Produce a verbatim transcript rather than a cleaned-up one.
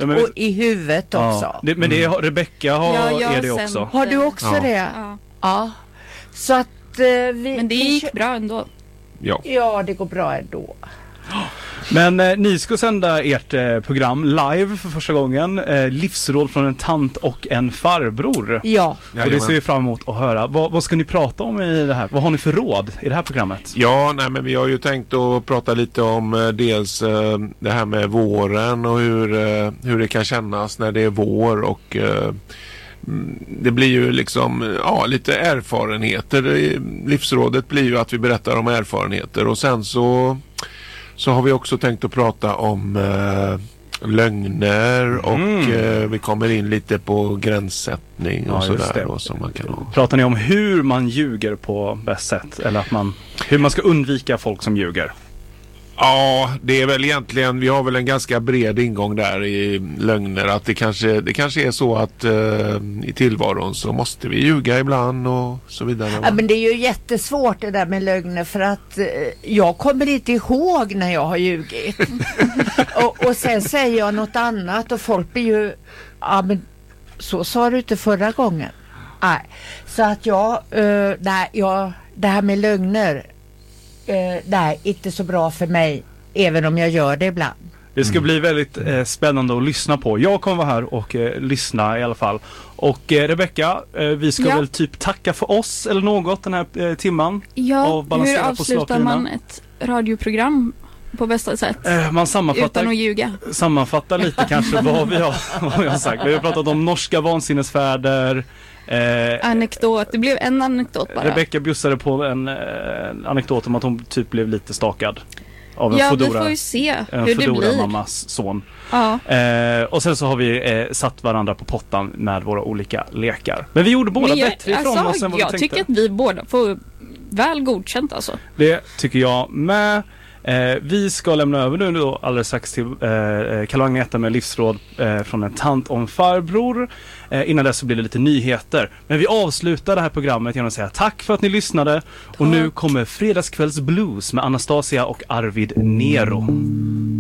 ja, men, och i huvudet också. Ja, det, men det har, Rebecca har, Ja, jag är det har också. sänt- Har du också Ja. det? Ja. Ja. Så att eh, vi... Men det vi gick kö- bra ändå. Ja. Ja, det går bra ändå. Men eh, ni ska sända ert eh, program live för första gången. Eh, livsråd från en tant och en farbror. Ja. Och det ser vi fram emot att höra. Vad, vad ska ni prata om i det här? Vad har ni för råd i det här programmet? Ja, nej, men vi har ju tänkt att prata lite om eh, dels eh, det här med våren och hur, eh, hur det kan kännas när det är vår och eh, mm, det blir ju liksom ja, lite erfarenheter. Det- Livsrådet blir ju att vi berättar om erfarenheter och sen så, så har vi också tänkt att prata om eh, lögner och Mm. eh, vi kommer in lite på gränssättning och Ja, just sådär det. då, som man kan ha. Pratar ni om hur man ljuger på bäst sätt? Eller att man, hur man ska undvika folk som ljuger? Ja, det är väl egentligen, vi har väl en ganska bred ingång där i lögner, att det kanske, det kanske är så att eh, i tillvaron så måste vi ljuga ibland och så vidare. va? Ja, men det är ju jättesvårt det där med lögner för att eh, jag kommer inte ihåg när jag har ljugit. och, och sen säger jag något annat och folk blir ju, ja men så sa du inte förra gången. Nej, så att jag, eh, nej, jag, det här med lögner, eh, nej, inte så bra för mig, även om jag gör det ibland. Det ska bli väldigt eh, spännande att lyssna på. Jag kommer vara här och eh, lyssna i alla fall. Och eh, Rebecca, eh, vi ska Ja. väl typ tacka för oss eller något den här eh, timman. Ja, Och balansera hur på avslutar slak lina. man ett radioprogram på bästa sätt? Eh, man sammanfattar, Utan att ljuga. sammanfattar lite kanske vad vi, har, vad vi har sagt. Vi har pratat om norska vansinnesfärder. Eh, Anekdot. Det blev en anekdot bara. Rebecca bjussade på en eh, anekdot om att hon typ blev lite stakad av en Ja, vi Foodora, får ju se en hur det Foodora blir. mammas son. Ja. Eh, och sen så har vi eh, satt varandra på pottan med våra olika lekar. Men vi gjorde båda Men jag, bättre ifrån alltså, oss än vad jag vi tänkte. tycker att vi båda får väl godkänt alltså. Det tycker jag med. Eh, vi ska lämna över nu då alldeles strax till eh, Kalle och Agneta med livsråd eh, från en tant och en farbror. Eh, innan dess så blir det lite nyheter. Men vi avslutar det här programmet genom att säga tack för att ni lyssnade. Och nu kommer Fredagskvälls blues med Anastasia och Arvid Nero.